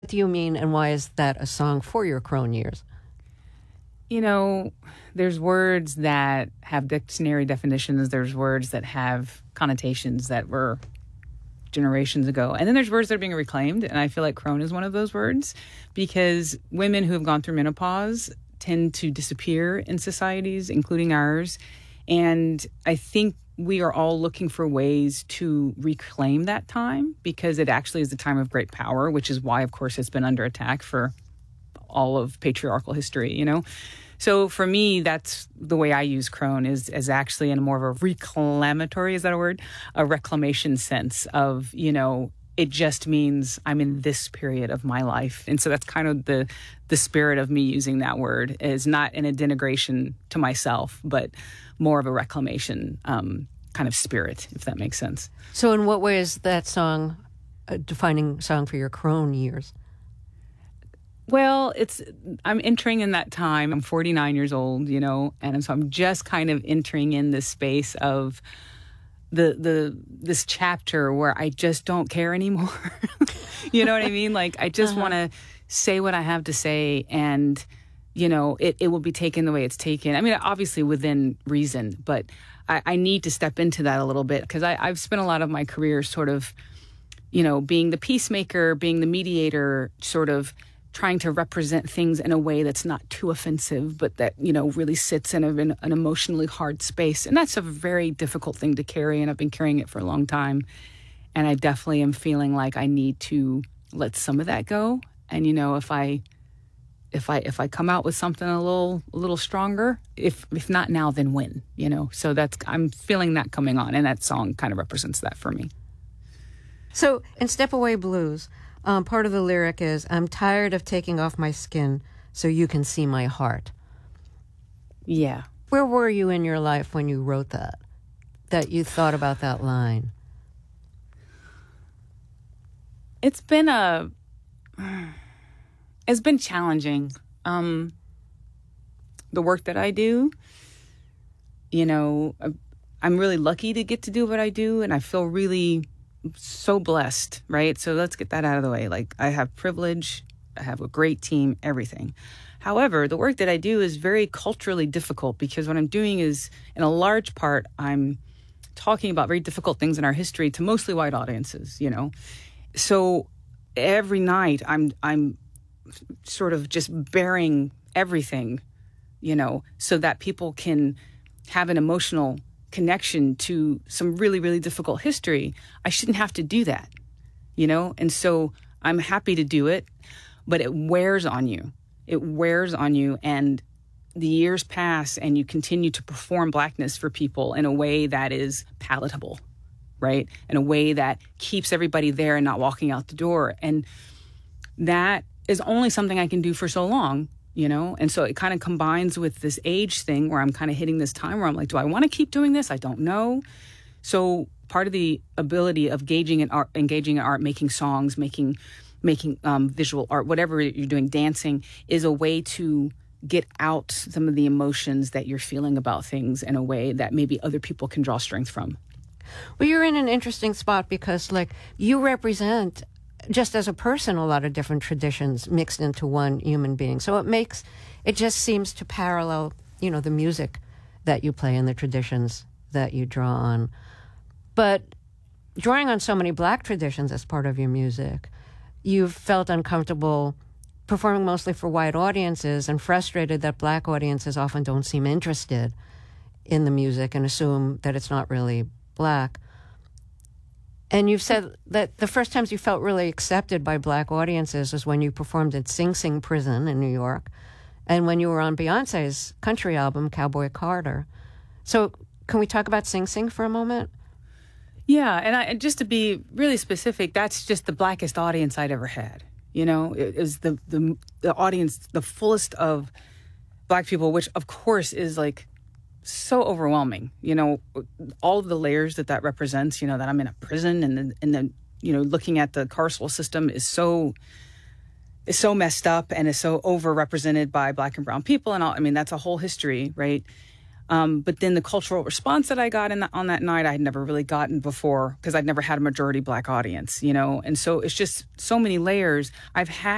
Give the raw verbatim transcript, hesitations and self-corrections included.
do you mean, and why is that a song for your crone years? You know, there's words that have dictionary definitions. There's words that have connotations that were generations ago. And then there's words that are being reclaimed. And I feel like crone is one of those words because women who have gone through menopause tend to disappear in societies, including ours. And I think we are all looking for ways to reclaim that time because it actually is a time of great power, which is why, of course, it's been under attack for all of patriarchal history, you know? So for me, that's the way I use crone is, is actually in more of a reclamatory, is that a word? A reclamation sense of, you know, it just means I'm in this period of my life. And so that's kind of the the spirit of me using that word is not in a denigration to myself, but more of a reclamation um, kind of spirit, if that makes sense. So in what way is that song a defining song for your crone years? Well, it's I'm entering in that time. I'm forty-nine years old, you know, and so I'm just kind of entering in this space of the the this chapter where I just don't care anymore. You know what I mean? Like I just uh-huh. want to say what I have to say, and you know, it, it will be taken the way it's taken. I mean, obviously within reason, but I, I need to step into that a little bit because I've spent a lot of my career sort of, you know, being the peacemaker, being the mediator, sort of trying to represent things in a way that's not too offensive, but that, you know, really sits in, a, in an emotionally hard space. And that's a very difficult thing to carry, and I've been carrying it for a long time. And I definitely am feeling like I need to let some of that go. And, you know, if I if I if I come out with something a little a little stronger, if if not now, then when, you know? So that's I'm feeling that coming on, and that song kind of represents that for me. So in Step Away Blues, Um, part of the lyric is, I'm tired of taking off my skin so you can see my heart. Yeah. Where were you in your life when you wrote that, that you thought about that line? It's been a, it's been challenging. Um, the work that I do, you know, I'm really lucky to get to do what I do, and I feel really so blessed, right? So let's get that out of the way. Like I have privilege, I have a great team, everything. However, the work that I do is very culturally difficult because what I'm doing is, in a large part, I'm talking about very difficult things in our history to mostly white audiences, you know? So every night I'm, I'm sort of just bearing everything, you know, so that people can have an emotional connection to some really, really difficult history. I shouldn't have to do that, you know? And so I'm happy to do it, but it wears on you. It wears on you, and the years pass and you continue to perform Blackness for people in a way that is palatable, right? In a way that keeps everybody there and not walking out the door. And that is only something I can do for so long, you know? And so it kind of combines with this age thing where I'm kind of hitting this time where I'm like, do I want to keep doing this? I don't know. So part of the ability of engaging in art, engaging in art, making songs, making making um, visual art, whatever you're doing, dancing, is a way to get out some of the emotions that you're feeling about things in a way that maybe other people can draw strength from. Well, you're in an interesting spot because, like, you represent, just as a person, a lot of different traditions mixed into one human being. So it makes, it just seems to parallel, you know, the music that you play and the traditions that you draw on. But drawing on so many Black traditions as part of your music, you've felt uncomfortable performing mostly for white audiences and frustrated that Black audiences often don't seem interested in the music and assume that it's not really Black. And you've said that the first times you felt really accepted by Black audiences was when you performed at Sing Sing Prison in New York and when you were on Beyonce's country album, Cowboy Carter. So can we talk about Sing Sing for a moment? Yeah, and I, just to be really specific, that's just the Blackest audience I'd ever had. You know, it was the, the the audience, the fullest of Black people, which of course is like so overwhelming. You know, all of the layers that that represents. You know, that I'm in a prison, and then and then you know, looking at the carceral system is so is so messed up and is so overrepresented by Black and brown people, and all. I mean, that's a whole history, right? Um, but then the cultural response that I got in the, on that night, I had never really gotten before because I'd never had a majority Black audience, you know? And so it's just so many layers. I've had